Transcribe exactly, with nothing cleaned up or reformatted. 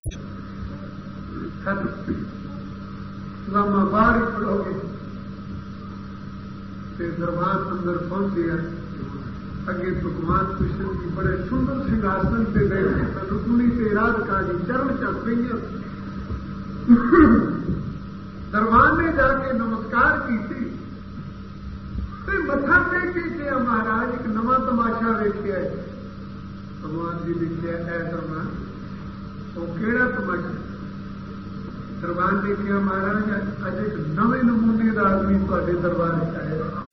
लामा बाहर ही पढ़ोगे तो दरबार अंदर पहुंचे अगे भगवान कृष्ण जी बड़े सुंदर सिंहासन से बैठे तो रुक्मिणी से राधिका जी चरण चल पी। दरबार ने जाके नमस्कार की थी तो मथा टेके गया महाराज एक नवा तमाशा वेख्या। भगवान जी लिखिया है दरबार वो केड़ा तमाशा। दरबार ने कहा महाराज अज एक नवे नमूने का आदमी तुहाडे दरबार च आया।